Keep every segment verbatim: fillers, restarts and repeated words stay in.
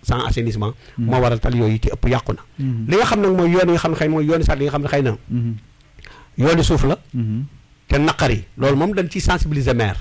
sans assainissement moo waral tali yooyu ci ëpp yàqu na li nga xam nag mooy yoon yi nga xam ne xëy mooy yooni sax yi nga xam ne xëy na yooni suuf la te naqari loolu moom dañ ciy sensibiliser maire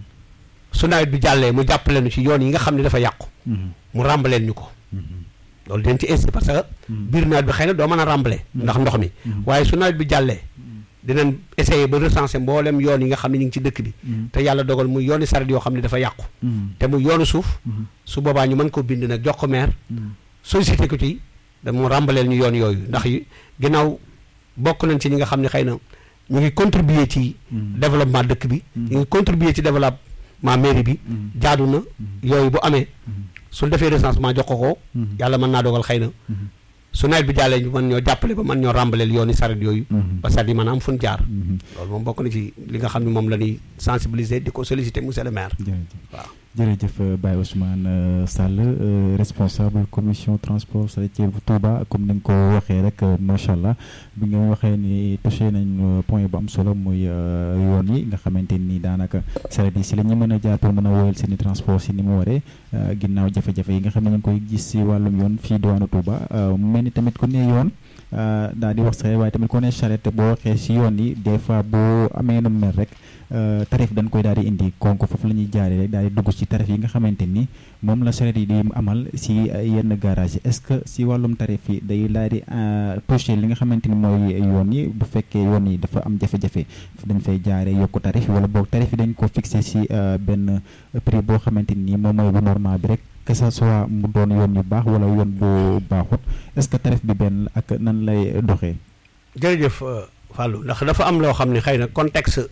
su nawet bi jàllee mu jàppale nu ci yoon yi nga xam ne dafa yàqu mu ràmbaleen ñu ko loolu dañ ci insisté parce que biir nawet bi xëy na doo mën a ràmbale ndax ndox mi waaye su nawet bi jàllee dinañ essayer ba recenser mboolem yoon yi nga xam ne ñu ngi ci dëkk bi te yàlla dogal muy yooni saret yoo xam ne dafa yàqu te muy yoonu suuf su boobaa ñu mën ko bind nag jox ko maire sollicité ko ci da mu ràmbaleel ñu yoon yooyu ndax ginnaaw bokk nañ ci ñi nga xam ne xëy na ñu ngi contribuer ci développement dëkk bi ñu ngi contribuer ci développement mairie bi jaadu na yooyu bu amee suñ defee recensement jox ko ko yàlla mën naa dogal xëy na su nawet bi jàllee ñu mën ñoo jàppale ba mën ñoo ràmbaleel yooni saret yooyu ba saret yi mën a am fu ñu jaar loolu moom bokk na ci li nga xam ne moom la ñuy sensibiliser di ko solliciter monsieur le maire waaw jërëjëf Baye Ousmane Sall responsable commission transport routier bu Touba comme ni nga ko waxee rek macha allah bi nga waxee ni touché nañ point bu am solo muy yoon yi nga xamante ni daanaka saret yi si la ñu mën a jaar pour mën a woyal seeni transport si ni mu waree ginnaaw jafe-jafe yi nga xam ne ñu ngi koy gis si wàllum yoon fii diwaanu Touba mu mel ni tamit ku ne yoon daal di wax sax waaye tamit ku ne charrette boo waxee si yoon yi des fois boo amee nu mel rek tarif dañ koy daal di indi konk foofu la ñuy jaaree rek daal di dugg ci tarif yi nga xamante ni moom la charrette yi di amal si yenn garage yi est-ce que si wàllum tarif yi day daal di touché li nga xamante ni mooy yoon yi bu fekkee yoon yi dafa am jafe-jafe dañ fay jaaree yokku tarif wala boog tarif yi dañ ko fixé si benn prix boo xamante ni moom mooy bu normal bi rek que ça soit mu doon yoon yu baax wala yoon bu baaxut est-ce que tarif bi benn ak nan lay doxee. jërëjëf Fallou ndax dafa am loo xam ne xëy na contexte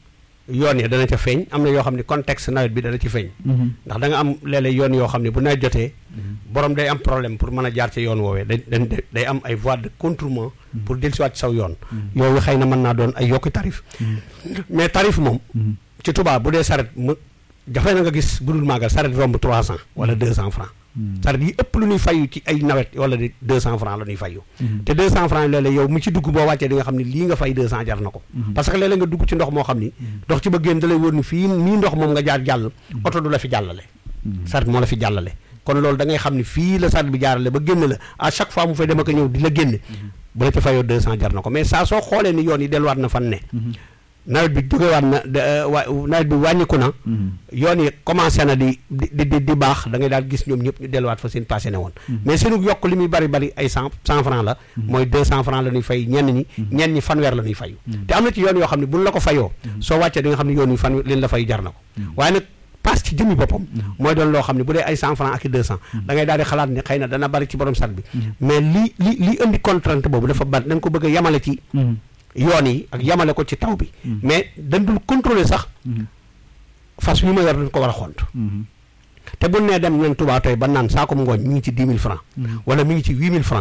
yoon yi dana ca feeñ am na yoo xam ne contexte nawet bi dana ci feeñ ndax da nga am léeg-léeg yoon yoo xam ne bu nawet jotee borom day am problème pour mën a jaar ci yoon woowee day day am ay voies de contournement pour dellusiwaat ci saw yoon yooyu xëy na mën naa doon ay yokki tarif mais tarif moom ci Touba bu dee saret mu jafe na nga gis bu dul màggal saret romb trois cent wala deux cent francs saret yi ëpp lu ñuy fayu ci ay nawet wala di deux cent francs la ñuy fayu te deux cent francs léeg-léeg yow mu ci dugg boo wàccee di nga xam ne lii nga fay deux cent jar na ko parce que léeg-léeg nga dugg ci ndox moo xam ni dox ci ba génn da lay wóor ni fii nii ndox moom nga jaar jàll oto du la fi jàllale saret moo la fi jàllale kon loolu da ngay xam ne fii la saret bi jaarale ba génn la à chaque fois mu fay dem ak ñëw di la génne bu la ci fayoo deux cent jar na ko mais saa soo xoolee ni yoon yi delluwaat na fan ne nawet bi jógewaat na nawet bi wàññiku na yoon yi commencé na di di di di baax da ngay daal gis ñoom ñëpp ñu delluwaat fa seen passé ne woon mais seenu yokk li muy bari bari ay cent cent francs la mooy deux cent francs la ñuy fay ñenn ñi ñenn ñi fanweer la ñuy fayu te am na ci yoon yoo xam ne buñ la ko fayoo soo wàccee di nga xam ne yoon yi fan leen la fayu jar na ko waaye nag pass ci jëmmi boppam mooy doon loo xam ne bu dee ay cent francs ak i deux cent da ngay daal di xalaat ni xëy na dana bari ci borom sat bi mais li li li indi contrainte boobu dafa bari dañ ko bëgg a yamale ci yoon yi ak yamale ko ci taw bi mais dañ dul contrôler sax fas wi ma yor dañ ko war a xont te bu nee dem nañ Touba tey ba naan saakom ngooñ mi ngi ci dix mille francs wala mi ngi ci huit mille francs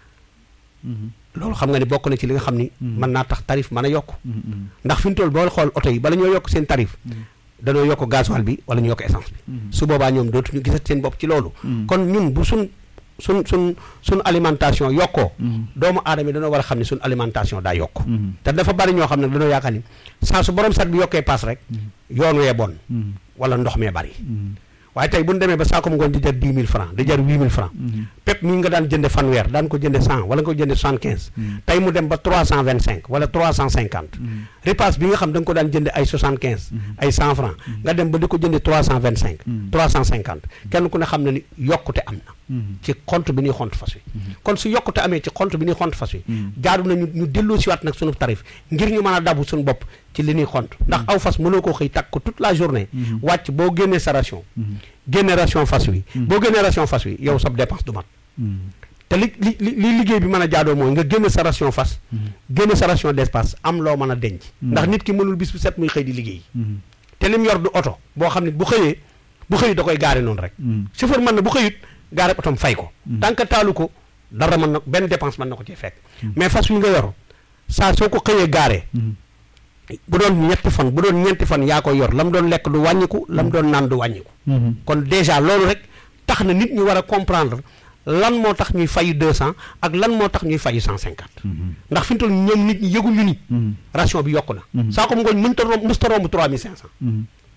loolu xam nga ni bokk na ci li nga xam ni mën naa tax tarif mën a yokk ndax fi mu toll boo xool oto yi bala ñoo yokk seen tarif dañoo yokk gasoil bi wala ñu yokk essence bi su boobaa ñoom dootuñu gisat seen bopp ci loolu kon ñun bu suñ suñ suñ suñ alimentation yokkoo doomu aadama yi dañoo war a xam ne suñ alimentation daa yokk te dafa bari ñoo xam ne dañoo yaakaar ni saa su borom sat bi yokkee paas rek yoon wee bon wala ndox mee bari waaye tey bu ñu demee ba saakom ngoon di jar dix mille francs di jar huit mille francs pépp mi nga daan jënde fanweer daan ko jënde cent wala nga ko jënde soixante quinze tey mu dem ba trois cent vingt cinq wala trois cent cinquante repas bi nga xam da nga ko daan jënde ay soixante quinze ay cent francs nga dem ba di ko jënde trois cent vingt cinq trois cent cinquante kenn ku ne xam ne ni yokkute am na ci xont bi ñuy xont fas wi kon su yokkute amee ci xont bi ñuy xont fas wi jaaru na ñu ñu delloo siwaat nag suñu tarif ngir ñu mën a dabu suñu bopp ci li ñuy xont ndax aw fas mënoo koo xëy takk ko toute la journée wàcc boo génnee sa ration génne ration fas wi boo génnee ration fas wi yow sab dépense du mat te li li li liggéey bi mën a jaadoo mooy nga génne sa ration fas génne sa ration d'espace am loo mën a denc ndax nit ki mënul bis bu set muy xëy di liggéey te lim yor du oto boo xam ne bu xëyee bu xëyut da koy gaare noonu rek chauffeur mën na bu xëyut gaare otom fay ko tant que taalu ko dara mën na benn dépense mën na ko ci fekk mais fas wi nga yor saa soo ko xëyee gaare bu doon ñetti fan bu doon ñeenti fan yaa koy yor la mu doon lekk du wàññiku la mu doon naan du wàññiku kon déjà loolu rek tax na nit ñi war a comprendre lan moo tax ñuy fayu deux cent ak lan moo tax ñuy fayu cent cinquante ndax fi mu toll ñoom nit ñi yëguñu ni ration bi yokku na saa ko ngooñ mënta romb mësta romb trois mille cinq cent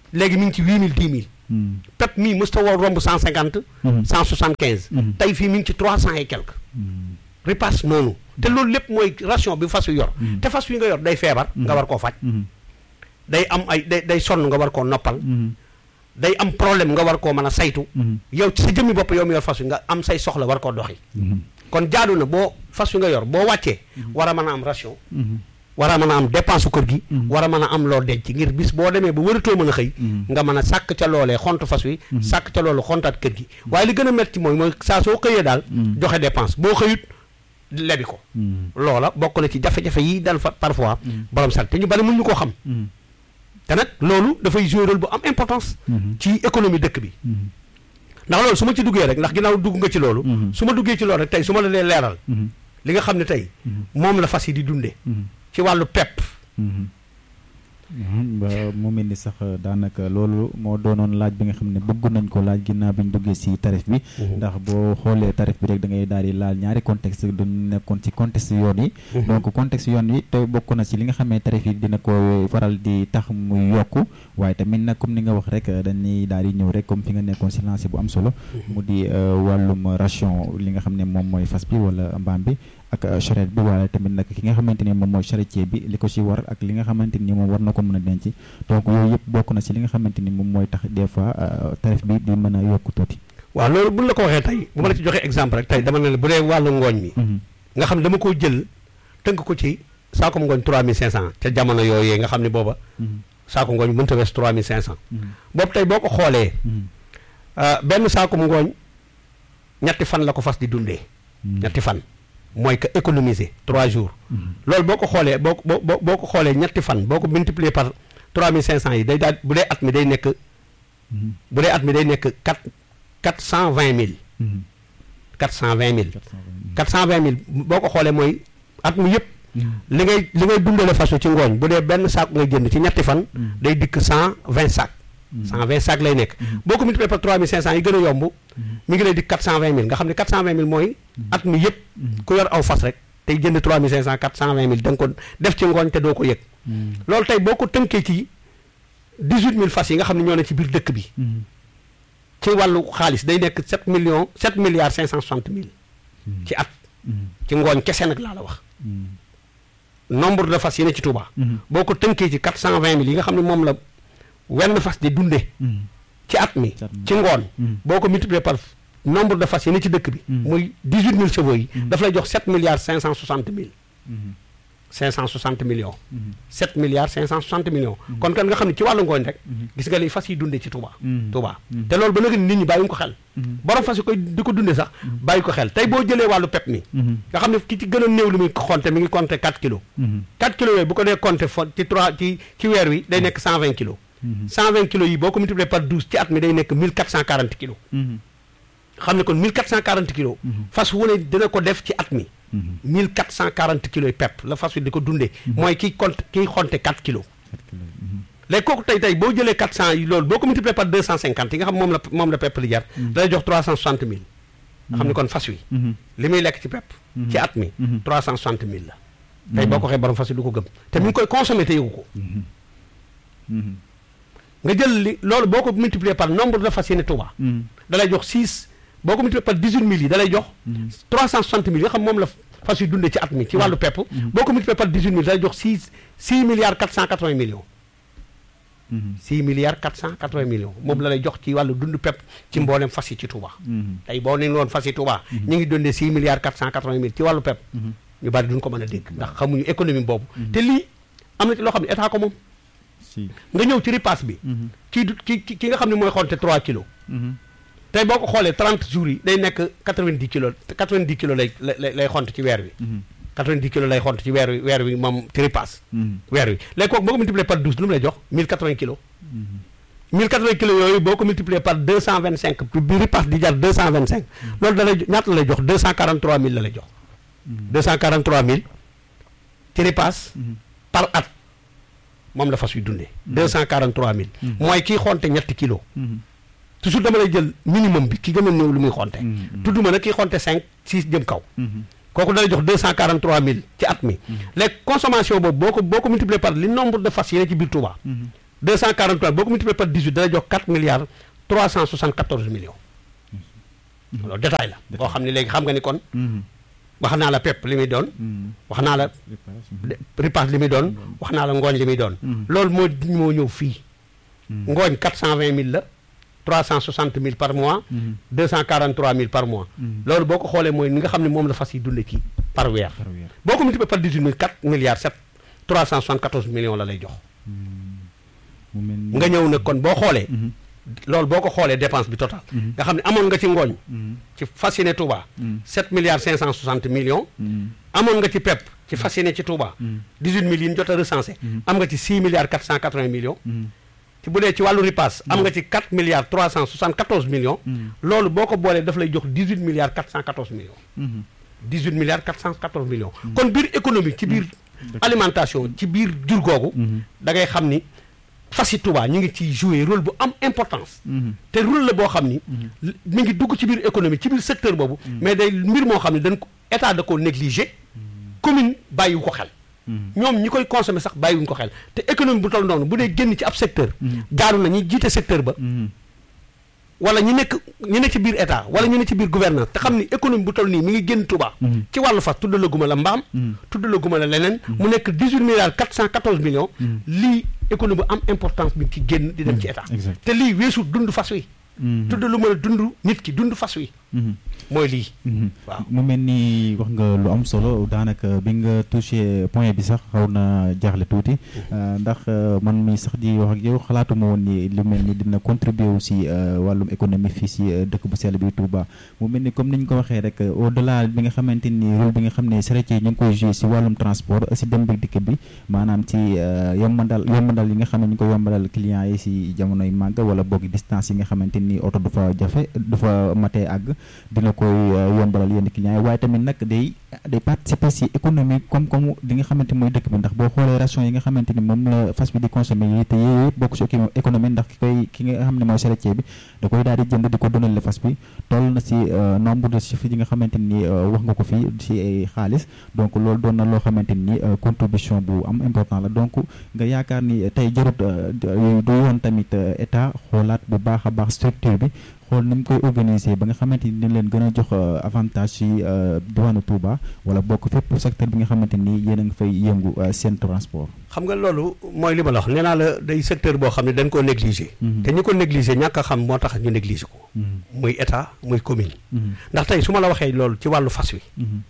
léegi mi ngi ci huit mille dix mille pepp mii mës ta woo romb cent cinquante cent soixante quinze tey fii mi ngi ci trois cent et quelque ripaas noonu te loolu lépp mooy ration bi fas yu yor te fas wi nga yor day feebar nga war koo faj day am ay day day sonn nga war koo noppal day am problème nga war koo mën a saytu yow ci sa jëmmi bopp yow mi yor fas wi nga am say soxla war koo doxi kon jaadu na boo fas wi nga yor boo wàccee war a mën a am ration war a mën a am dépense su kër gi war a mën a am loo denc ngir bis boo demee ba wëratoo mën a xëy nga mën a sàkk ca loolee xont fas wi sàkk ca loolu xontaat kër gi waaye li gën a metti mooy mooy saa soo xëyee daal joxe dépense boo xëyut lebi ko loola bokk na ci jafe-jafe yi dal fa parfois borom sal te ñu bari mun ñu koo xam te nag loolu dafay jouer rôle bu am importance ci économie dëkk bi ndax loolu su ma ci duggee rek ndax ginnaaw dugg nga ci loolu su ma duggee ci loolu rek tey su ma la lee leeral li nga xam ne tey moom la fas yi di dundee ci wàllu pepp mu mel ni sax daanaka loolu moo doonoon laaj bi nga xam ne bëgg nañ ko laaj ginnaaw bi ñu duggee si tarif bi ndax boo xoolee tarif bi rek da ngay daal di laal ñaari contexte dañu nekkoon ci contexte yoon yi donc contexte yoon yi te bokk na ci li nga xam ne tarif yi dina ko faral di tax muy yokku waaye tamit nag comme ni nga wax rek dañuy daal di ñëw rek comme fi nga nekkoon si lancé bu am solo mu di wàllum ration li nga xam ne moom mooy fas bi wala mbaam bi ak charrette bi waaye tamit nag ki nga xamante ni moom mooy charretier bi li ko ci war ak li nga xamante ni moom war na ko mën a denc donc yooyu yëpp bokk na ci li nga xamante ni moom mooy tax des fois tarif bi di mën a yokk tuuti. waaw loolu buñ la ko waxee tey bu ma la ci joxee exemple rek tey dama ne la bu dee wàllu ngooñ mi nga xam ne dama koo jël tënk ko ci saako ngooñ trois mille cinq cent ca jamono yooyee nga xam ne booba saako ngooñ mënta wees trois mille cinq cent boobu tey boo ko xoolee benn saako ngooñ ñetti fan la ko fas di dundee ñetti fan mooy que économiser trois jours loolu boo ko xoolee boo boo boo ko xoolee ñetti fan boo ko multiplier par trois mille cinq cent yi day daal bu dee at mi day nekk bu dee at mi day nekk quatre quatre cent vingt mille quatre cent vingt mille quatre cent vingt mille boo ko xoolee mooy at mi yëpp li ngay li ngay dundale façon ci ngooñ bu dee benn sac ngay jënd ci ñetti fan day dikk cent vingt sac cent vingt sac lay nekk boo ko multiplier par trois mille cinq cent yi gën a yomb mi ngi lay di quatre cent vingt mille nga xam ne quatre cent vingt mille mooy at mi yëpp ku yor aw fas rek tey jënd trois mille cinq cent quatre cent vingt mille da nga ko def ci ngooñ te doo ko yëg loolu tey boo ko tënkee ci dix-huit mille fas yi nga xam ne ñoo ne ci biir dëkk bi ci wàllu xaalis day nekk sept millions sept milliards cinq cent soixante mille ci at ci ngooñ kese nag laa la wax nombre de fas yi ne ci Touba boo ko tënkee ci quatre cent vingt mille yi nga xam ne moom la wenn fas di dunde ci at mi ci ngoon boo ko multiplier par nombre de fas yi ne ci dëkk bi muy dix-huit mille chevaux yi daf lay jox sept milliards cinq cent soixante mille cinq cent soixante millions sept milliards cinq cent soixante millions kon kan nga xam ne ci wàllu ngooñ rek gis nga li fas yi dunde ci Touba Touba te loolu ba léegi nit ñi bàyyi ko xel borom fas yi koy di ko dunde sax bàyyi ko xel tey boo jëlee wàllu pepp mi nga xam ne ki ci gën a néew li muy compter mi ngi compter quatre kilos quatre kilos yooyu bu ko dee compter fo ci trois ci ci weer wi day nekk cent vingt kilos cent vingt kilos yi boo ko multiplier par douze ci at mi day nekk mille quatre cent quarante kilos xam ne kon mille quatre cent quarante kilos fas wu ne dina ko def ci at mi mille quatre cent quarante kilos yi pepp la fas wi di ko dundee mooy kiy compte kiy xonte quatre kilos léegi kooku tey tey boo jëlee quatre cent yi loolu boo ko multiplier par deux cent cinquante yi nga xam moom la moom la pepp li jar day jox trois cent soixante mille nga xam ne kon fas wi li muy lekk ci pepp ci at mi trois cent soixante mille la tey boo ko waxee borom fas wi du ko gëm te mi ngi koy consommer te yëgu ko nga jël li loolu boo ko multiplier par nombre de fas yi ne Touba da lay jox six boo ko multiplier par dix-huit mille yi da lay jox trois cent soixante mille nga xam moom la fas yu dundee ci at mi ci wàllu pepp boo ko multiplier par dix-huit mille da lay jox six six milliards quatre cent quatre-vingts millions six milliards quatre cent quatre-vingts millions moom la lay jox ci wàllu dund pepp ci mboolem fas yi ci Touba tey boo ne woon fas yi Touba ñu ngi dundee six milliards quatre cent quatre-vingts mille ci wàllu pepp ñu bari duñ ko mën a dégg ndax xamuñu économie boobu te lii am na ci loo xam ne état ko moom nga ñëw ci ripaas bi kii du ki ki nga xam ne mooy xonte trois kilos tey boo ko xoolee trente jours yi day nekk quatre-vingt-dix kilos quatre-vingt-dix kilos lay lay lay xont ci weer wi quatre-vingt-dix kilos lay xont ci weer wi weer wi moom ci ripaas weer wi léegi kooku boo ko multiplier par douze lu mu lay jox mille quatre-vingts kilos mille quatre-vingts kilos yooyu boo ko multiplier par deux cent vingt-cinq bi ripaas di jar deux cent vingt-cinq loolu da lay ñaata la lay jox deux cent quarante-trois mille la lay jox deux cent quarante-trois mille ci ripaas par at moom la fas yu dundee deux cent quarante-trois mille mooy kii xonte ñetti kilos toujours dama lay jël minimum bi ki gën a néew lu muy xonte tudduma nag kii xonte cinq six jëm kaw kooku dalay jox deux cent quarante-trois mille ci at mi léegi consommation boobu boo ko boo ko multiplier par li nombre de fas yi ne ci biir Touba deux cent quarante-trois boo ko multiplié par dix-huit dana jox quatre milliards trois cent soixante-quatorze millions. loolu détail la boo xam ne léegi xam nga ni kon. wax naa la pepp li muy doon. wax naa la ripaas li muy doon. wax naa la ngooñ li muy doon. loolu moo moo ñëw fii. ngooñ quatre cent vingt mille la. trois cent soixante mille par mois. deux cent quarante-trois mille par mois. loolu boo ko xoolee mooy ni nga xam ne moom la fas yi dundee kii par weer. boo ko multiplié par dix-huit mille quatre milliards sept trois cent soixante-quatorze millions la lay jox. nga ñëw nag kon boo xoolee. loolu boo ko xoolee dépense bi total. nga xam ne amoon nga ci ngooñ. ci Fasciné Touba. sept milliards cinq cent soixante millions. amoon nga ci pepp ci Fasciné ci Touba. dix-huit mille yi ñu jot a recensé. am nga ci six milliards quatre cent quatre-vingts millions. ci bu dee ci wàllu ripaas am nga ci quatre milliards trois cent soixante-quatorze millions. loolu boo ko boolee daf lay jox dix-huit milliards quatre cent quatorze millions. dix-huit milliards quatre cent quatorze millions. kon biir économie ci biir alimentation ci biir jur googu. da ngay xam ni Fasci Touba ñu ngi ciy jouer rôle bu am importance. te rôle la boo xam ni. mi ngi dugg ci biir économie ci biir secteur boobu. mais day mbir moo xam ne dañ ko état da koo négligé. commune bàyyiwu ko xel. ñoom ñi koy consommer sax bàyyiwuñ ko xel te économie bu toll noonu bu dee génn ci ab secteur. jaaru na ñi jiite secteur ba. wala ñu nekk ñu ne ci biir état wala ñu ne ci biir gouvernance te xam ni économie bu toll nii mi ngi génn Touba. ci wàllu fas tudd la guma la mbaam. tudd la guma la leneen. mu nekk dix-huit milliards quatre cent quatorze millions. lii économie bu am importance bi ci génn di dem ci état. te lii weesu dund fas wi. tudd lu mën a dund nit ki dund fas wi. mooy lii. waaw mu mel ni wax nga lu am solo daanaka bi nga touché point bi sax xaw na jaaxle tuuti. ndax man mi sax di wax ak yow xalaatuma woon ni lu mel ni dina contribuer aussi wàllum économie fii si dëkk bu sell bi Touba. mu mel ni comme ni ñu ko waxee rek au delà bi nga xamante ni rôle bi nga xam ne charretier ñu ngi koy joué si wàllum transport si dem bi dikk bi maanaam ci yombandal yombandal yi nga xam ne ñu ko yombalal clients yi si jamonoy màgg wala boog distance yi nga xamante ni oto du fa jafe du fa matee àgg dina koy yombalal yenn clients yi waaye tamit nag day day participer si économie comme comme li nga xamante mooy dëkk bi ndax boo xoolee ration yi nga xamante ni moom la fas bi di consommer yi te yooyu yëpp bokk si économie ndax ki koy ki nga xam ne mooy charretier bi da koy daal di jënd di ko donal le fas bi toll na si nombre de chiffres yi nga xamante ni wax nga ko fii si ay xaalis donc loolu doon na loo xamante ni contribution bu am important la donc nga yaakaar ni tey jarut du yoon tamit état xoolaat bu baax a baax structure bi xool ni mu koy organiser ba nga xamante ni dina leen gën a jox avantage ci diwaanu Touba wala bokk fépp secteur bi nga xamante ni yéen a ngi fay yëngu seen transport. xam nga loolu mooy li ma la wax nee naa la day secteur boo xam ne dañ koo négliger. te ñi ko négliger ñàkk a xam moo tax ñu négliger ko. muy état muy commune. ndax tey su ma la waxee loolu ci wàllu fas wi.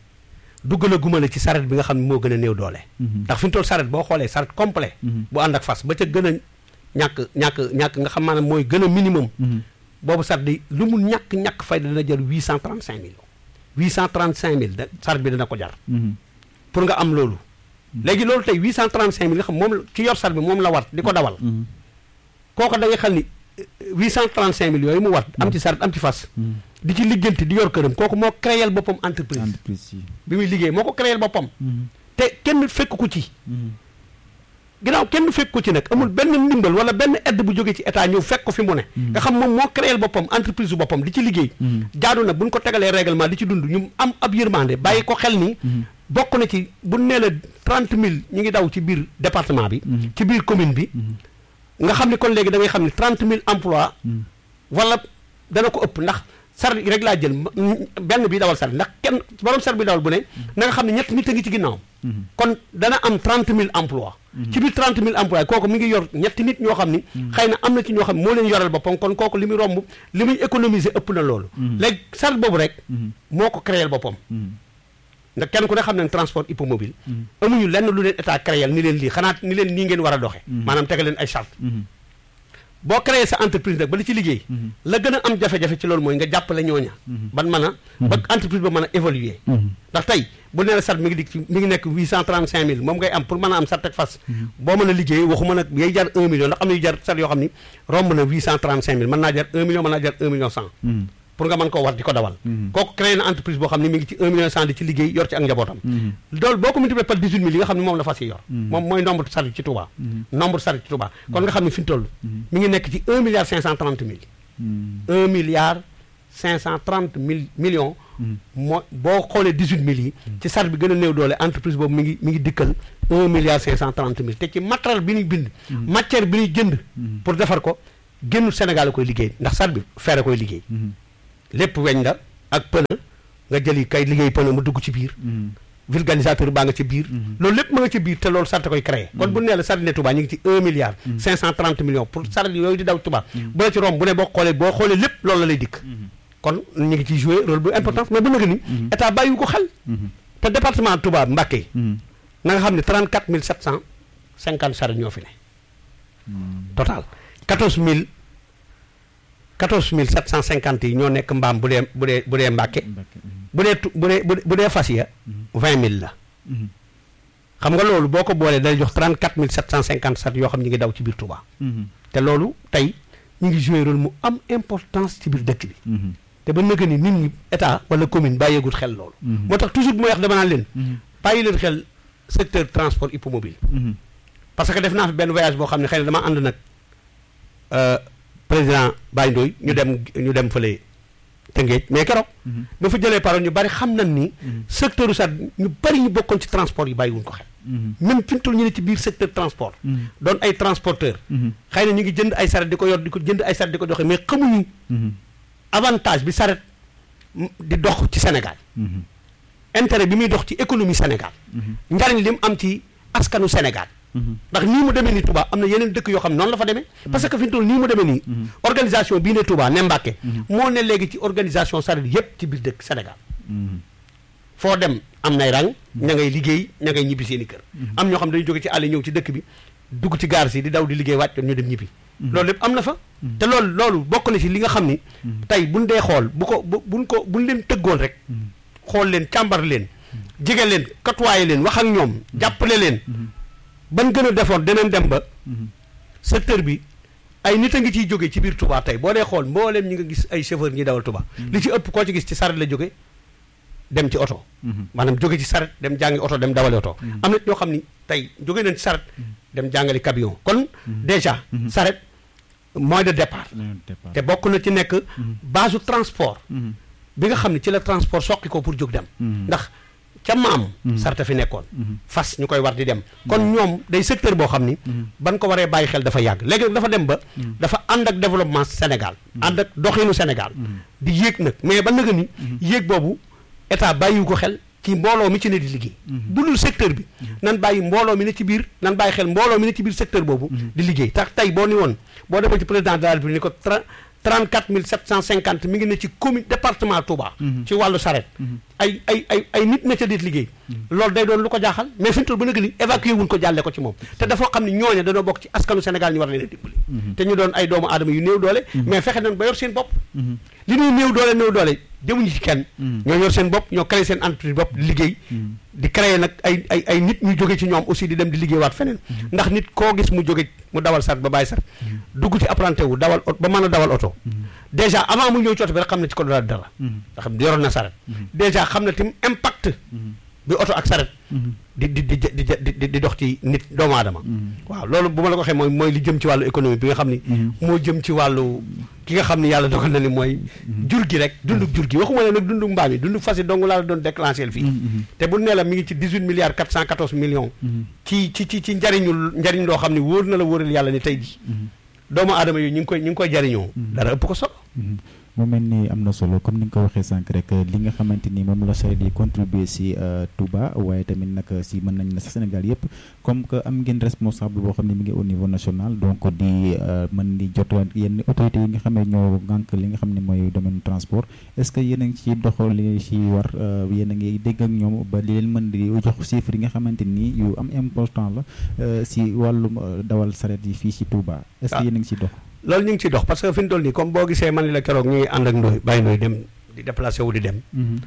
dugg la gumale ci saret bi nga xam ne moo gën a néew doole. ndax fi mu toll saret boo xoolee saret complet bu ànd ak fas ba ca gën a ñàkk ñàkk ñàkk nga xam maanaam mooy gën a minimum. boobu sar di lu mu ñàkk ñàkk fay dana jar huit cent trente cinq mille huit cent trente cinq mille da sar bi dana ko jar. pour nga am loolu. léegi loolu tey huit cent trente cinq mille nga xam moom ki yor sar bi moom la war di ko dawal. kooku da ngay xam ni huit cent trente cinq mille yooyu mu war am ci saret am ci fas. di ci liggéenti di yor këram kooku moo créer boppam entreprise. entreprise bi muy liggéey moo ko créer boppam. te kenn fekk ko ci. ginnaaw kenn fekk ko ci nag amul benn ndimbal wala benn aide bu jógee ci état ñëw fekk ko fi mu ne. nga xam moom moo créer boppam entreprise bu boppam di ci liggéey. jaadu na bu ñu ko tegalee règlement di ci dund ñu am ab yërmande bàyyi ko xel ni. bokk na ci bu nee la trente mille ñu ngi daw ci biir département bi. ci biir commune bi. nga xam ni kon léegi da ngay xam ni trente mille emplois. wala dana ko ëpp ndax saret rek laa jël benn bi dawal saret ndax kenn borom saret bi dawal bu ne na nga xam ne ñett nit a ngi ci ginnaaw. kon dana am trente mille emplois. ci biir trente mille emplois kooku mi ngi yor ñetti nit ñoo xam ni. xëy na am na ci ñoo xam ne moo leen yoral boppam kon kooku li muy romb li muy économiser ëpp na loolu. léegi saret boobu rek. moo ko créer boppam. ndax kenn ku ne xam ne transport hippomobile. amuñu lenn lu leen état créer ni leen lii xanaa ni leen nii ngeen war a doxee. maanaam tegal leen ay charte. boo créé sa entreprise nag ba li ci liggéey. la gën a am jafe-jafe ci loolu mooy nga jàppale ñooña. ban mën a. ba entreprise ba mën a évoluer. ndax tey bu nee la sart mi ngi di mi ngi nekk huit cent trente cinq mille moom ngay am pour mën a am sart ak fas. boo mën a liggéey waxuma nag yay jar un million ndax am na yu jar sart yoo xam ni romb na huit cent trente cinq mille mën naa jar un million mën naa jar un million cent. pour nga mën koo war di ko dawal. kooku créé na entreprise boo xam ne mi ngi ci un million cent di ci liggéey yor ci ak njabootam. loolu boo ko multiplié par dix-huit mille yi nga xam ne moom la fas yi yor. moom mooy nombre saret ci Touba. nombre saret ci Touba kon nga xam ne fi mu toll. mi ngi nekk ci un milliard cinq cent trente mille. un milliard cinq cent trente mille millions. moo boo xoolee dix-huit mille yi. ci saret bi gën a néew doole entreprise boobu mi ngi mi ngi dikkal un milliard cinq cent trente mille te ci matériel bi ñuy bind matière bi ñuy jënd pour defar ko génnu Sénégal a koy liggéey ndax sat bi feere koy liggéey lépp weñ la ak pneu nga jëli kay liggéey pneu mu dugg ci biir vulgarisateur baa nga ci biir loolu lépp ma nga ci biir te loolu sart koy créé kon bu nee la sart ne Touba ñu ngi ci un milliard cinq cent trente millions pour sart yooyu di daw Touba bu la ci romb bu ne boo xoolee boo xoolee lépp loolu la lay dikk kon ñu ngi ciy joué rôle bu importance mais bu nga ni état bàyyiwu ko xel te département Touba Mbacké na nga xam ne trente quatre mille sept cent cinquante charrette ñoo fi ne total quatorze mille quatorze mille sept cent cinquante yi ñoo nekk mbaam bu dee bu dee bu dee Mbacké bu dee tu bu dee bu dee fas ya vingt mille la xam nga loolu boo ko boolee day jox trente quatre mille sept cent cinquante sept yoo xam ñu ngi daw ci biir Touba te loolu tey ñu ngi joué rôle mu am importance ci biir dëkk bi te ba nëgë ni nit ñi état wala commune bàyyeegul xel loolu moo tax toujours bu may wax dama naan leen bàyyi leen xel secteur transport hippomobile parce que def naa fi benn voyage boo xam ne xëy na dama ànd nag président Baye Ndoye ñu dem ñu dem fële Tëngéej mais keroog ba fa jëlee parole ñu bari xam nañ ni secteur u sat ñu bari ñu bokkoon ci transport yi bàyyiwuñ ko xel même fi mu toll ñu ne ci biir secteur transport doon ay transporteur xëy na ñu ngi jënd ay saret di ko yor di ko jënd ay saret di ko doxee mais xamuñu avantage bi saret di dox ci Sénégal intérêt bi muy dox ci économie Sénégal njariñ li mu am ci askanu Sénégal ndax nii mu demee nii Touba am na yeneen dëkk yoo xam noonu la fa demee parce que fi mu toll nii mu demee nii organisation bii ne Touba ne Mbacké moo ne léegi ci organisation saret yépp ci biir dëkk Sénégal foo dem am nay rang ña ngay liggéey ña ngay ñibbi seen i kër am ñoo xam dañu jóge ci àll ñëw ci dëkk bi dugg ci gaar si di daw di liggéey wàcc ñu dem ñibbi loolu lépp am na fa te loolu loolu bokk na ci li nga xam ni tey buñ dee xool bu ko bu buñ ko buñ leen tëggoon rek xool leen càmbar leen jege leen katuwaaye leen wax ak ñoom jàppale leen ban gën a defoon dinañ dem ba secteur bi ay nit a ngi ciy jóge ci biir Touba tey boo dee xool mbooleem ñi nga gis ay chauffeur ñi dawal Touba li ci ëpp koo ci gis ci saret la jóge dem ci oto maanaam jóge ci saret dem jàngi oto dem dawali oto am na ñoo xam ni tey jóge nañ ci saret dem jàngali camion kon déjà saret moyen de départ te bokk na ci nekk base transport bi nga xam ne ci la transport soqi ko pour jóg dem ndax ca maam sarta fi nekkoon fas ñu koy war di dem kon ñoom day secteur boo xam ni ban ko waree bàyyi xel dafa yàgg léegi nag dafa dem ba dafa ànd ak développement Sénégal ànd ak doxinu Sénégal di yéeg nag mais ba nëga ni yéeg boobu état bàyyiwu ko xel ci mbooloo mi ci ne di liggéey bu dul secteur bi nan bàyyi mbooloo mi ne ci biir nan bàyyi xel mbooloo mi ne ci biir secteur boobu di liggéey tax tey boo ni woon boo demee ci président de la République ni ko trente quatre mille sept cent cinquante mi ngi ne ci commune département Touba ci wàllu saret ay ay ay ay nit na ca dit liggéey loolu day doon lu ko jaaxal mais fi mu toll ba nag ni évacué wuñ ko jàlle ko ci moom te dafa xam ne ñooñu dañoo bokk ci askanu Sénégal ñu war leen a dimbali te ñu doon ay doomu aadama yu néew doole mais fexe nañ ba yor seen bopp li ñuy néew doole néew doole demuñu ci kenn ñoo yor seen bopp ñoo créé seen entreprise bopp di liggéey di créé nag ay ay ay nit ñu jóge ci ñoom aussi di dem di liggéey waat feneen ndax nit koo gis mu jóge mu dawal sat ba bàyyi sat dugg ci apprenti wu dawal oto ba mën a dawal oto déjà avant mu ñëw ci oto bi rek xam ne ci ko dara dara nga xam yoroon na saret déjà xam na tim impact bi oto ak saret di di di di di dox ci nit doomu aadama waaw loolu bu ma la ko waxee mooy mooy li jëm ci wàllu économie bi nga xam ni moo jëm ci wàllu ki nga xam ni yàlla dogal na ni mooy jur gi rek dundug jur gi waxuma ne nag dundug mbaam yi dundug fas yi dong laa la doon déclenché fii te bu nee la mi ngi ci dix-huit milliards quatre cent quatorze millions ci ci ci ci njariñul njariñ loo xam ni wóor na la wóoral yàlla ni tey ji doomu aadama yi ñu ngi koy ñu ngi koy jariñoo dara ëpp ko solo mu mel ni am na solo comme ni nga ko waxee sànq rek li nga xamante ni moom la saret yi contribuer si Touba waaye tamit nag si mën nañ na sa Sénégal yëpp comme que am ngeen responsable boo xam ne mi ngi au niveau national donc di mën di jot yenn autorités yi nga xam ne ñoo gànk li nga xam ne mooy domaine transport est-ce que yéen a ngi ci doxal li ci war yéen a ngi dégg ak ñoom ba li leen mën di jox chiffres yi nga xamante ni yu am important la si wàllum dawal saret yi fii si Touba est-ce que yéen a ngi ci dox loolu ñu ngi ciy dox parce que fi ñu toll nii comme boo gisee man ni la keroog ñu ngi ànd ak Ndoye Baye Ndoye dem di déplacé wu di dem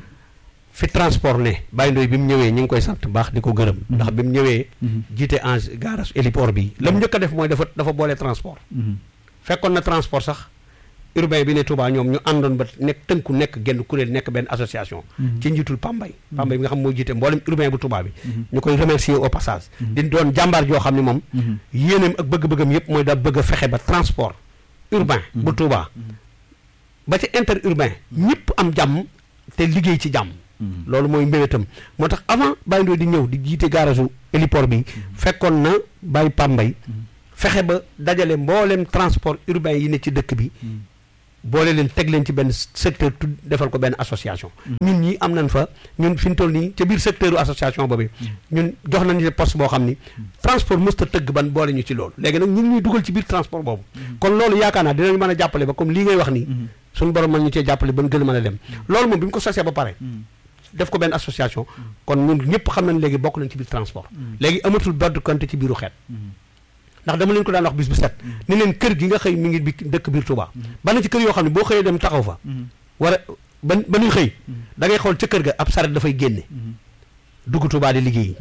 fi transport ne Baye Ndoye bi mu ñëwee ñu ngi koy sant baax di ko gërëm ndax bi mu ñëwee jiite en garage héliport bi la mu njëkk a def mooy dafa dafa boole transport fekkoon na transport sax urbain bi ne Touba ñoom ñu àndoon ba nekk tënku nekk genn kuréel nekk benn association ci njiitul Pambay Pambay bi nga xam moo jiite mboolem urbain bu Touba bi ñu koy remercier au passage di doon jàmbaar joo xam ne moom yéeneem ak bëgg-bëggam yëpp mooy daa bëgg a fexe ba transport urbain bu Touba ba ci interurbain ñëpp am jàmm te liggéey ci jàmm loolu mooy mbéwétam moo tax avant Baye Ndoye di ñëw di jiite garage héliport bi fekkoon na Baye Pambay fexe ba dajale mboolem transport urbain yi ne ci dëkk bi boole leen teg leen ci benn secteur tu defal ko benn association ñun ñi am nañ fa ñun fi ñu toll nii ca biir secteur association boobu ñun jox nañu poste boo xam ni transport mësta tëgg ban boole ñu ci loolu léegi nag ñun ñuy dugal ci biir transport boobu kon loolu yaakaar naa dinañu mën a jàppale ba comme lii ngay wax nii suñu borom mën ñu cee jàppale ba ñu gën a mën a dem loolu moom bi ñu ko sosee ba pare def ko benn association kon ñun ñëpp xam nañ léegi bokk nañ ci biir transport léegi amatul beddu compte ci biiru xeet ndax dama leen ko daan wax bis bu set ni leen kër gi nga xëy mi ngi bi dëkk biir Touba ba na ci kër yoo xam ne boo xëyee dem taxaw fa war a ba ba ñuy xëy da ngay xool ca kër ga ab saret dafay génne dugg Touba di liggéeyi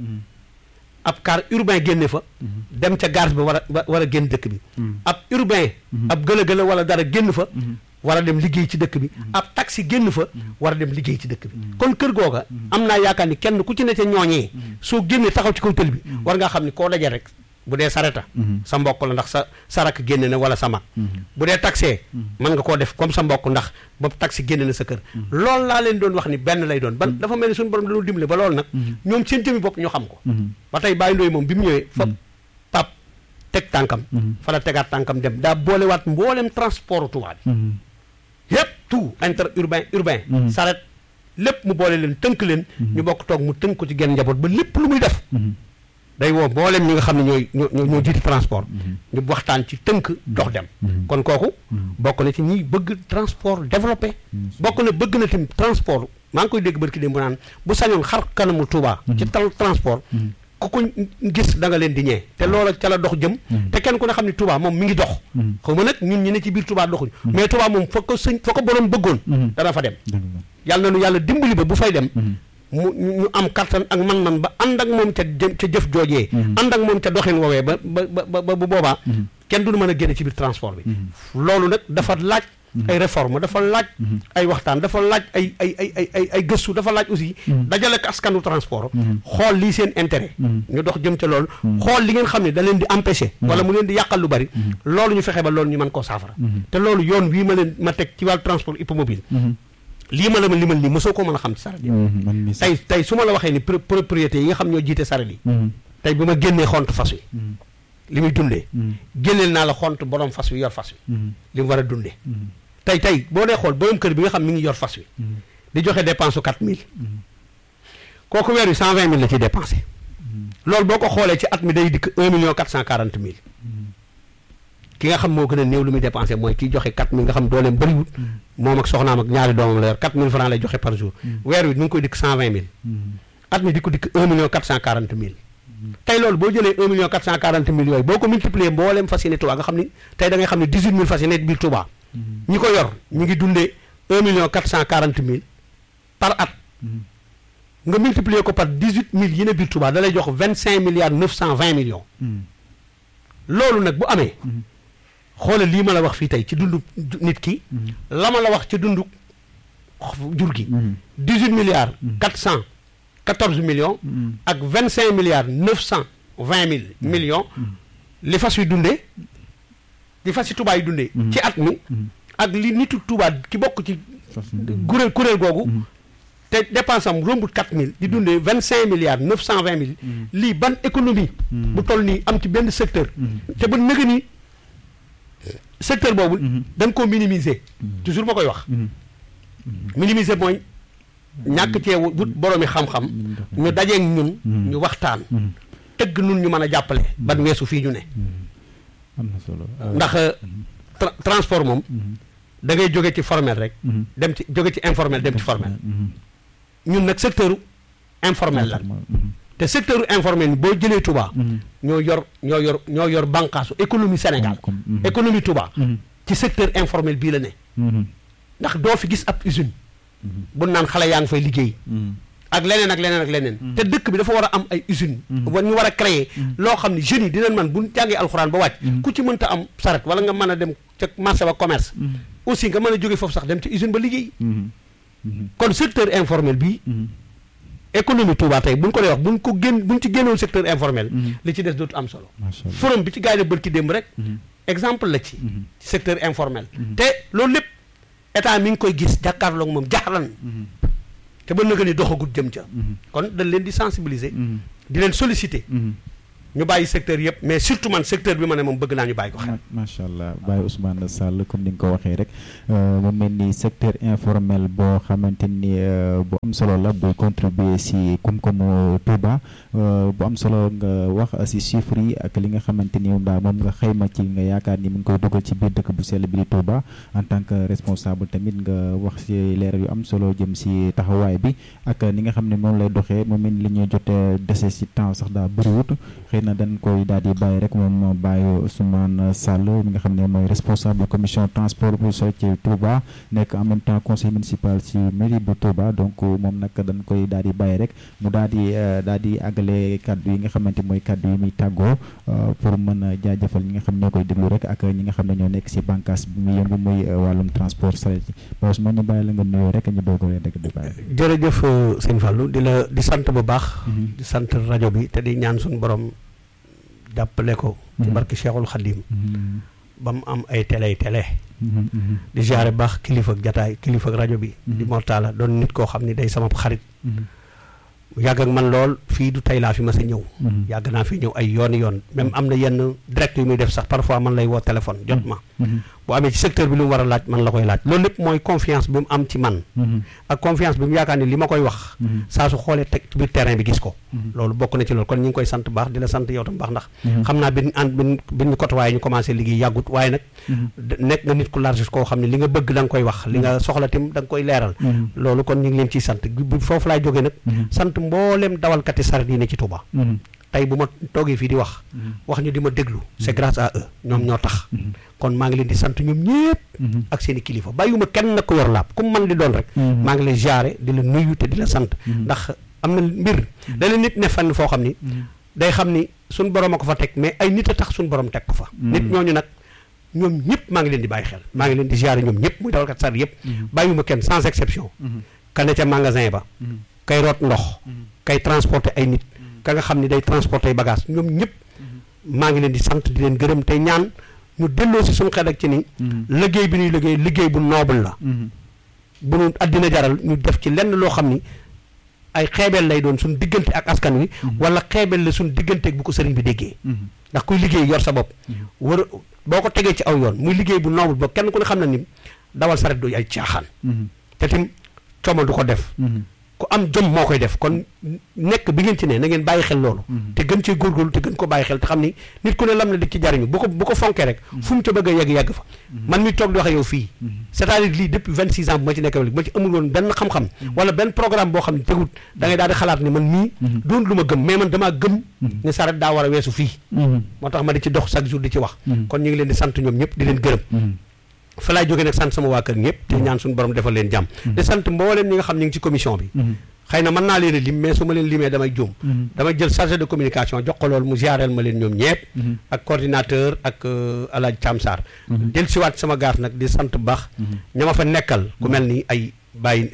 ab car urbain génne fa dem ca gare ba war a war a génn dëkk bi ab urbain ab gëla-gëla wala dara génn fa war a dem liggéey ci dëkk bi ab taxi génn fa war a dem liggéey ci dëkk bi kon kër googa am naa yaakaar ni kenn ku ci ne ca ñooñee soo génnee taxaw ci kaw tël bi war ngaa xam ni koo dajee rek bu dee sareta sa mbokk la ndax sa sarak génne na wala sa mag bu dee taxee mën nga koo def comme sa mbokk ndax boobu taxi génne na sa kër loolu laa leen doon wax ni benn lay doon ban dafa mel ni suñu borom dañoo dimbale ba loolu nag ñoom seen jëmi bopp ñoo xam ko ba tey Baye Ndoye moom bi mu ñëwee fa pap teg tànkam fa la tegaat tànkam dem daa boolewaat mboolem transport Touba bi yépp tout inter urbain urbain saret lépp mu boole leen tënk leen ñu bokk toog mu tënk ko ci genn njaboot ba lépp lu muy def day woo mboolem ñi nga xam ne ñooy ñoo ñoo jiiti transport ñu waxtaan ci tënk dox dem kon kooku bokk na ci ñi bëgg transport développé bokk na bëgg na tamit transport maa ngi koy dégg barki dem bu naan bu sañoon xar kanamu Touba ci tal transport ku ko gis da nga leen di ñee te loola ca la dox jëm te kenn ku ne xam ne Touba moom mi ngi dox xaw ma nag ñun ñi ne ci biir Touba doxuñ mais Touba moom fa ko sëñ fa ko borom bëggoon dana fa dem yàlla na nu yàlla dimbali ba bu fay dem mu ñu am kattan ak man-man ba ànd ak moom ca jë ca jëf joojee ànd ak moom ca doxin woowee ba ba ba bu boobaa kenn du mën a génne ci biir transport bi loolu nag dafa laaj ay réforme dafa laaj ay waxtaan dafa laaj ay ay ay ay ay ay gëstu dafa laaj aussi dajale ak askanu transport xool lii seen intérêt ñu dox jëm ca loolu xool li ngeen xam ne da leen di empêcher wala mu leen di yàqal lu bari loolu ñu fexe ba loolu ñu mën koo saafara te loolu yoon wii ma leen ma teg ci wàllu transport hippomobile lii ma la ma limal nii mosoo ko mën a xam ci saret yi tey tey su ma la waxee ni propriété yi nga xam ñoo jiite saret yi tey bu ma génnee xont fas wi li muy dundee génneel naa la xont borom fas wi yor fas wi li mu war a dundee tey tey boo dee xool borom kër bi nga xam mi ngi yor fas wi di joxe dépense su quatre mille kooku weer wi cent vingt mille la ciy dépensé loolu boo ko xoolee ci at mi day dikk un million quatre cent quarante mille ki nga xam moo gën a néew lu muy dépensé mooy kiy joxe quatre mille nga xam dooleem bëriwut moom ak soxnaam ak ñaari doomam la yor quatre mille francs lay joxe par jour weer wi ñu ngi koy dikk cent vingt mille at mi di ko dikk un million quatre cent quarante mille tey loolu boo jëlee un million quatre cent quarante mille yooyu boo ko multiplier mbooleem fas yéene Touba nga xam ni tey da ngay xam ne dix-huit mille fas yéene biir Touba ñi ko yor ñu ngi dundee un million quatre cent quarante mille par at nga multiplier ko par dix-huit mille yi ne biir Touba da lay jox vingt cinq milliards neuf cent vingt millions loolu nag bu amee xoolal lii ma la wax fii tey ci dundu nit ki la ma la wax ci dundu jur gi dix-huit milliards quatre cent quatorze millions ak vingt cinq milliards neuf cent vingt mille millions li fas yu dundee li fas yi Touba yi dundee ci at mi ak li nitu Touba ki bokk ci kuréel kuréel googu te dépense am rombut quatre mille di dundee vingt cinq milliards neuf cent vingt mille lii ban économie bu toll nii am ci benn secteur te ba nëga ni secteur boobu dañ koo minimiser toujours ma koy wax minimiser mooy ñàkk cee wut boroomi xam-xam ñu dajeeg ñun ñu waxtaan tëgg nun ñu mën a jàppale ban weesu fii ñu ne am na solo ndax transport moom da ngay jóge ci formel rek dem ci jóge ci informel dem ci formel ñun nag secteur informel la te secteur informel ni boo jëlee Touba ñoo yor ñoo yor ñoo yor bànqaasu économie Sénégal économie Touba ci secteur informel bii la ne ndax doo fi gis ab usine bu naan xale yaa ngi fay liggéey ak leneen ak leneen ak leneen te dëkk bi dafa war a am ay usine wa ñu war a créer loo xam ne jeunes yi dinañ man bu jàngee alxuraan ba wàcc ku ci mënta am saret wala nga mën a dem ca marché ba commerce aussi nga mën a jóge foofu sax dem ci usine ba liggéey kon secteur informel bii économie Touba tey buñ ko dee wax buñ ko génn buñ ci génnoon secteur informel li ci des dootu am solo forum bi ci gars yi bër ki démb rek exemple la ci ci secteur informel te loolu lépp état mi ngi koy gis jàkkaarloog moom jaxlan te ba nëga ni doxagut jëm ca kon dañ leen di sensibiliser di leen solliciter ñu bàyyi secteur yëpp mais surtout man secteur bi ma ne moom bëgg naa ñu bàyyi ko xel. macha allah Baye Ousmane Sall comme ni nga ko waxee rek mu mel ni secteur informel boo xamante ni bu am solo la bu contribuer si koom-koomu Touba bu am solo nga wax si chiffres yi ak li nga xamante ni moom daal moom nga xayma ci nga yaakaar ni mu ngi koy dugal ci biir dëkk bu sell bi di Touba en tant que responsable tamit nga wax si leeral yu am solo jëm si taxawaay bi ak ni nga xam ne moom lay doxee mu mel ni li ñuy jotee dese si temps sax daa bëriwut. na dañ koy daal di bàyyi rek moom Baye Ousmane Sall mi nga xam ne mooy responsable commission transport bu soo ci Touba nekk en même temps conseil municipal ci mairie bu Touba donc moom nag dañ koy daal di bàyyi rek mu daal di daal di àggale kaddu yi nga xamante mooy kaddu yi muy tàggoo pour mën a jaajëfal ñi nga xam ne ñoo koy déglu rek ak ñi nga xam ne ñoo nekk si bànqaas bi muy yëngu muy wàllum transport saret yi Baye Ousmane ñu bàyyi la nga nuyoo rek ñu doog leen rek di bàyyi. jërëjëf sëñ Fallou di la di sant bu baax. di sant rajo bi te di ñaan suñu borom. jàppale ko ci barki Cheikhul Khadim ba mu am ay télé télé di jaare baax kilifa ak jataay kilifa ak rajo bi di mortala doon nit koo xam ni day sama xarit yàgg ak man lool fii du tey laa fi ma sa ñëw yàgg naa fi ñëw ay yooni yoon même am na yenn direct yu muy def sax parfois man lay woo téléphone jot ma bu amee ci secteur bi lu mu war a laaj man la koy laaj loolu lépp mooy confiance bi mu am ci man ak confiance bi mu yaakaar ni li ma koy wax saa su xoolee teg ci biir terrain bi gis ko loolu bokk na ci loolu kon ñu ngi koy sant baax di la sant yow tam baax ndax xam naa bin an bin bin ñu côté waaye ñu commencé liggéey yàggut waaye nag nekk nga nit ku large koo xam ne li nga bëgg da nga koy wax li nga soxla tim da nga koy leeral loolu kon ñu ngi leen ciy sant foofu laay jógee nag sant mboolem dawalkati saret yi ne ci Touba tey bu ma toogee fii di wax wax ñu di ma déglu c'est grâce à eux ñoom ñoo tax kon maa ngi leen di sant ñoom ñëpp ak seen i kilifa bàyyiwuma kenn nag ko yor laab comme man di doon rek maa ngi lay jaare di la nuyu te di la sant ndax am na mbir dana nit ne fenn foo xam ni day xam ni suñ borom a ko fa teg mais ay nit a tax suñ borom teg ko fa nit ñooñu nag ñoom ñëpp maa ngi leen di bàyyi xel maa ngi leen di jaare ñoom ñëpp muy dawalkat saret yëpp bàyyiwuma kenn sans exception ka ne ca magasin ba kay root ndox kay transporter ay nit ka nga xam ni day transporter ay bagage ñoom ñëpp maa ngi leen di sant di leen gërëm tey ñaan ñu delloo si suñu xel ak ci ni liggéey bi ñuy liggéey liggéey bu noble la bu nu àddina jaral ñu def ci lenn loo xam ni ay xeebeel lay doon suñu diggante ak askan wi wala xeebeel la suñu diggante ak bu ko sëriñ bi déggee ndax kuy liggéey yor sa bopp war boo ko tegee ci aw yoon muy liggéey bu noble ba kenn ku ne xam na ni dawal saret du ay caaxaan te tim coomal du ko def ku am jom moo koy def kon nekk bi ngeen ci ne na ngeen bàyyi xel loolu te gën cee góorgóorlu te gën ko bàyyi xel te xam ni nit ku ne lam na di ci jariñu bu ko bu ko fonkee rek fu mu ca bëgg a yegg yegg fa man mi toog di wax yow fii c'est-à-dire lii depuis vingt six ans bu ma ci nekk bu ma ci amul woon benn xam-xam wala benn programme boo xam ne tegut da ngay daal di xalaat ni man mii doon lu ma gëm mais man damaa gëm ne saret daa war a weesu fii moo tax ma di ci dox chaque jour di ci wax kon ñu ngi leen di sant ñoom ñëpp di leen gërëm fa laay jógee nag sant sama waa kër ñëpp te ñaan suñu borom defal leen jàmm di sant mbooleem ñi nga xam ñu ngi ci commission bi xëy na mën naa leen a lim mais su ma leen limee damay juum damay jël chargé de communication jox ko loolu mu ziareel ma leen ñoom ñëpp ak coordinateur ak Alaaji Thiam Sarr del siwaat sama gaar nag di sant baax ña ma fa nekkal ku mel ni ay Baye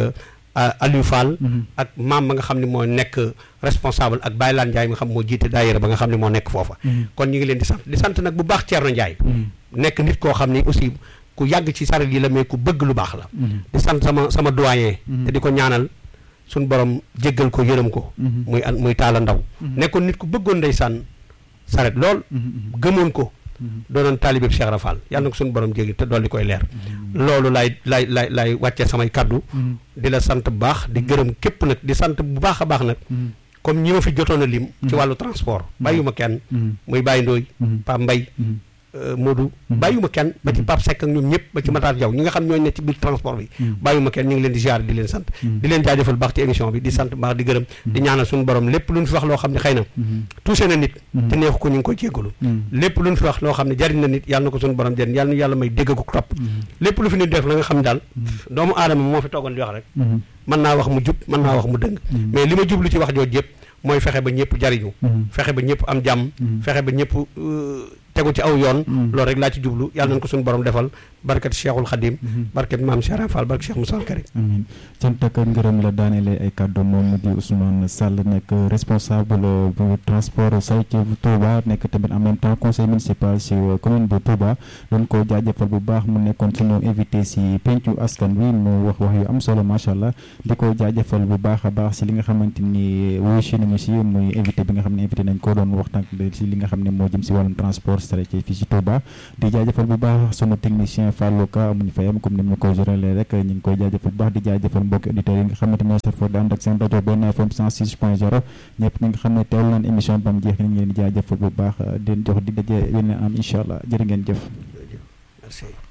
Aliou Fall ak maam ba nga xam ne moo nekk responsable ak Baye Lan Ndiaye nga xam moo jiite daayira ba nga xam ne moo nekk foofa kon ñu ngi leen di sant di sant nag bu baax Thierno Ndiaye nekk nit koo xam ni aussi ku yàgg ci saret yi la mais ku bëgg lu baax la di sant sama sama doyen te di ko ñaanal suñ borom jéggal ko yërëm ko muy an muy taala ndaw nekkoon nit ku bëggoon ndeysaan saret lool gëmoon ko doonoon taalibe Cheikh Rafal yàlla na ko suñu borom jéggi te dolli koy leer loolu laay laay laay laay wàccee samay kaddu di la sant bu baax di gërëm képp nag di sant bu baax a baax nag comme ñi ma fi jotoon a lim ci wàllu transport bàyyuma kenn muy Baye Ndoy Pape Mbaye Modou bàyyuma kenn ba ci Pape Seck ak ñoom ñëpp ba ci Matar Diaw ñi nga xam ñooy ne ci biir transport bi bàyyuma kenn ñu ngi leen di ziar di leen sant di leen jaajëfal baax ci émission bi di sant baax di gërëm di ñaanal suñu borom lépp lu ñu fi wax loo xam ne xëy na touché na nit te neexu ko ñu ngi koy jéggalu lépp lu ñu fi wax loo xam ne jariñ na nit yàlla na ko suñu borom jariñ yàlla na yàlla may dégg ko topp lépp lu fi nit def la nga xam ne daal doomu aadama moo fi toogoon di wax rek mën naa wax mu jub mën naa wax mu dëng mais li ma jublu ci wax jooju yëpp mooy fexe ba ñëpp jariñu fexe ba ñëpp am jàmm fexe ba ñëpp tegu ci aw yoon loolu rek laa ci jublu yàlla nañ ko suñu borom defal barkat Cheikhul Khadim barkat maam Cheikh Fall barkat Cheikh Moussa Karim amiin cant ak ngërëm la daanelee ay kàddu moom di Ousmane Sall nekk responsable bu transport routier bu Touba nekk tamit en même temps conseil municipal si commune bu Touba doon ko jaajëfal bu baax mu nekkoon suñu invité si pencu askan wi mu wax wax yu am solo macha allah di ko jaajëfal bu baax a baax si li nga xamante ni wuyu si nañu si muy invité bi nga xam ne invité nañ ko doon waxtaan si li nga xam ne moo jëm si wàllum transport routier fii si Touba di jaajëfal bu baax sunu technicien Fallou Ka amuñu fayam comme ni mu ko jëralee rek ñu ngi koy jaajëfal bu baax di jaajëfal mbokki auditeurs yi nga xamante ne safoo di ànd ak seen rajo Benno F M cent six point zéro ñëpp ñi nga xam ne teewlu naan émission bam jeex ñu ngi leen di jaajëfal bu baax di jox di daje yeneen am incha allah jërë ngeen jëf. Merci.